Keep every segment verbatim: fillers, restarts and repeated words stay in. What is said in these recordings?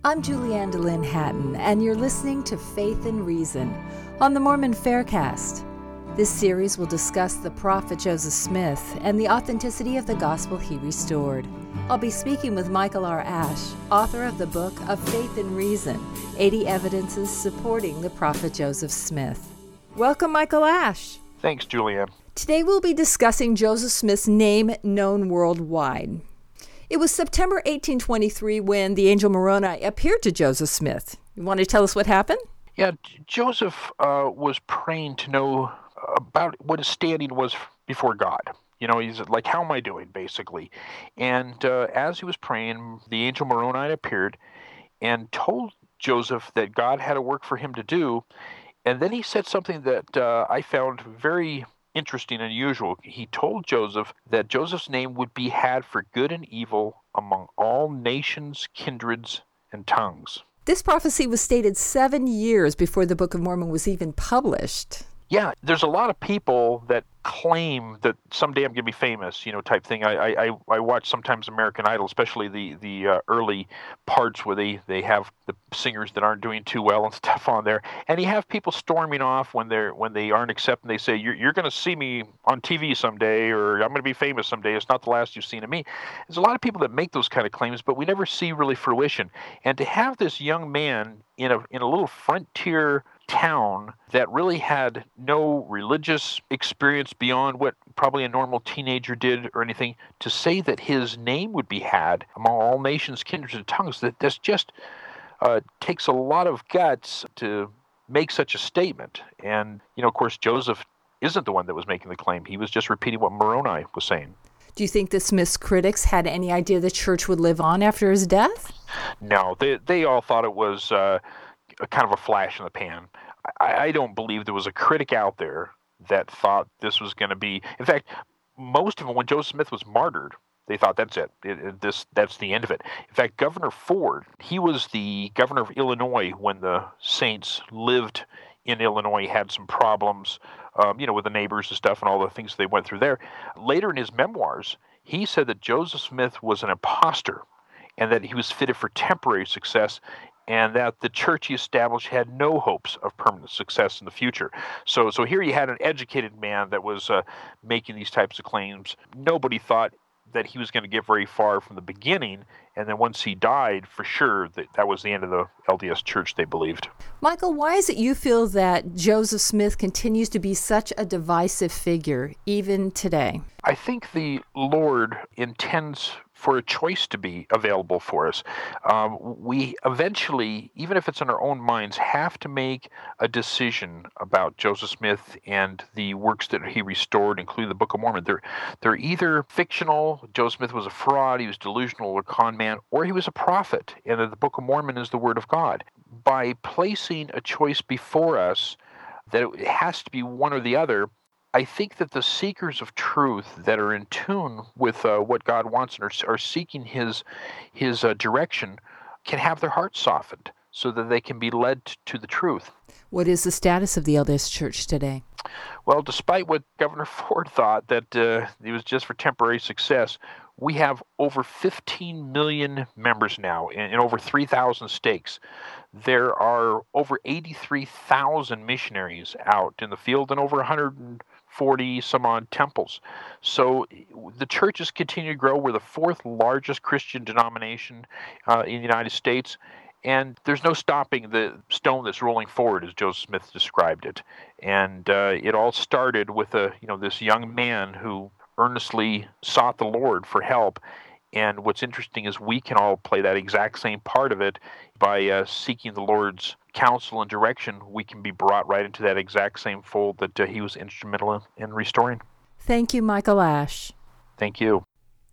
I'm Julianne DeLynn Hatton, and you're listening to Faith and Reason on the Mormon Faircast. This series will discuss the prophet Joseph Smith and the authenticity of the gospel he restored. I'll be speaking with Michael R. Ash, author of the book of Faith and Reason, eighty Evidences Supporting the Prophet Joseph Smith. Welcome, Michael Ash. Thanks, Julianne. Today we'll be discussing Joseph Smith's name known worldwide. It was September eighteen twenty-three when the angel Moroni appeared to Joseph Smith. You want to tell us what happened? Yeah, Joseph uh, was praying to know about what his standing was before God. You know, he's like, how am I doing, basically? And uh, as he was praying, the angel Moroni appeared and told Joseph that God had a work for him to do. And then he said something that uh, I found very interesting and unusual. He told Joseph that Joseph's name would be had for good and evil among all nations, kindreds, and tongues. This prophecy was stated seven years before the Book of Mormon was even published. Yeah, there's a lot of people that claim that someday I'm going to be famous, you know, type thing. I I, I watch sometimes American Idol, especially the the uh, early parts where they, they have the singers that aren't doing too well and stuff on there, and you have people storming off when they're when they aren't accepted. They say you're you're going to see me on T V someday, or I'm going to be famous someday. It's not the last you've seen of me. There's a lot of people that make those kind of claims, but we never see really fruition. And to have this young man in a in a little frontier town that really had no religious experience beyond what probably a normal teenager did or anything, to say that his name would be had among all nations, kindreds, and tongues, that this just uh, takes a lot of guts to make such a statement. And, you know, of course, Joseph isn't the one that was making the claim. He was just repeating what Moroni was saying. Do you think the Smith's critics had any idea the church would live on after his death? No, they, they all thought it was uh, a kind of a flash in the pan. I, I don't believe there was a critic out there that thought this was going to be. In fact, most of them, when Joseph Smith was martyred, they thought that's it. It, it. This that's the end of it. In fact, Governor Ford, he was the governor of Illinois when the Saints lived in Illinois, had some problems, um, you know, with the neighbors and stuff and all the things they went through there. Later in his memoirs, he said that Joseph Smith was an imposter and that he was fitted for temporary success, and that the church he established had no hopes of permanent success in the future. So so here you had an educated man that was uh, making these types of claims. Nobody thought that he was going to get very far from the beginning, and then once he died, for sure, that, that was the end of the L D S church, they believed. Michael, why is it you feel that Joseph Smith continues to be such a divisive figure, even today? I think the Lord intends for a choice to be available for us. Um, we eventually, even if it's in our own minds, have to make a decision about Joseph Smith and the works that he restored, including the Book of Mormon. They're, they're either fictional, Joseph Smith was a fraud, he was delusional or con man, or he was a prophet, and that the Book of Mormon is the Word of God. By placing a choice before us that it has to be one or the other, I think that the seekers of truth that are in tune with uh, what God wants and are, are seeking His His uh, direction can have their hearts softened so that they can be led to the truth. What is the status of the L D S Church today? Well, despite what Governor Ford thought, that uh, it was just for temporary success, we have over fifteen million members now in, in over three thousand states. There are over eighty-three thousand missionaries out in the field and over one hundred forty some odd temples. So the churches continue to grow. We're the fourth largest Christian denomination uh, in the United States, and there's no stopping the stone that's rolling forward, as Joseph Smith described it. And uh, it all started with a you know this young man who earnestly sought the Lord for help. And what's interesting is we can all play that exact same part of it by uh, seeking the Lord's counsel and direction. We can be brought right into that exact same fold that uh, he was instrumental in, in restoring. Thank you, Michael Ash. Thank you.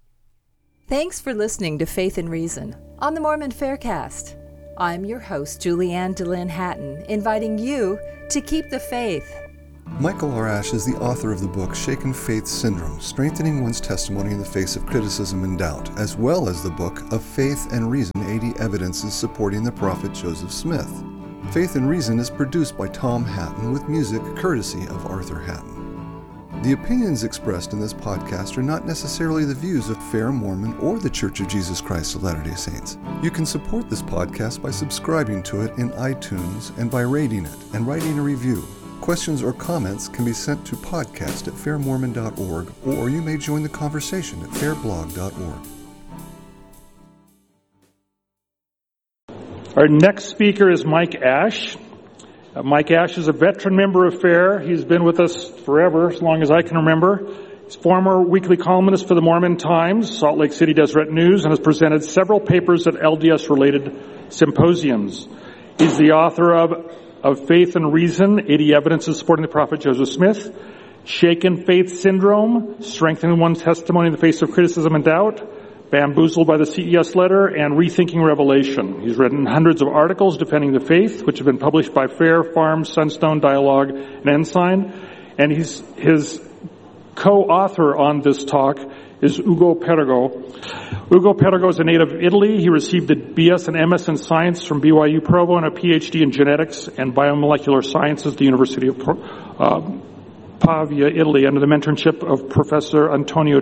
Thanks for listening to Faith and Reason on the Mormon Faircast. I'm your host, Julianne DeLynn Hatton, inviting you to keep the faith. Michael R. Ash is the author of the book Shaken Faith Syndrome, Strengthening One's Testimony in the Face of Criticism and Doubt, as well as the book of Faith and Reason, eighty Evidences Supporting the Prophet Joseph Smith. Faith and Reason is produced by Tom Hatton with music courtesy of Arthur Hatton. The opinions expressed in this podcast are not necessarily the views of Fair Mormon or the Church of Jesus Christ of Latter-day Saints. You can support this podcast by subscribing to it in iTunes and by rating it and writing a review. Questions or comments can be sent to podcast at fair mormon dot org, or you may join the conversation at fair blog dot org. Our next speaker is Mike Ash. Uh, Mike Ash is a veteran member of FAIR. He's been with us forever, as long as I can remember. He's former weekly columnist for the Mormon Times, Salt Lake City Deseret News, and has presented several papers at L D S-related symposiums. He's the author of Of Faith and Reason, eighty Evidences Supporting the Prophet Joseph Smith, Shaken Faith Syndrome, Strengthening One's Testimony in the Face of Criticism and Doubt, Bamboozled by the C E S Letter, and Rethinking Revelation. He's written hundreds of articles defending the faith, which have been published by FAIR, Farm, Sunstone, Dialogue, and Ensign. And he's, his co-author on this talk is Ugo Perego. Ugo Perego is a native of Italy. He received a B S and M S in science from B Y U Provo and a P H D in genetics and biomolecular sciences at the University of uh, Pavia, Italy, under the mentorship of Professor Antonio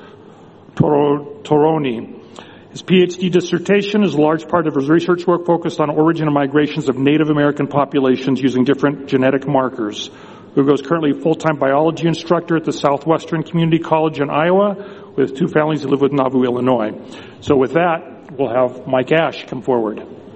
Toroni. His P H D dissertation is a large part of his research work focused on origin and migrations of Native American populations using different genetic markers. Ugo is currently a full-time biology instructor at the Southwestern Community College in Iowa with two families who live in Nauvoo, Illinois. So with that, we'll have Mike Ash come forward.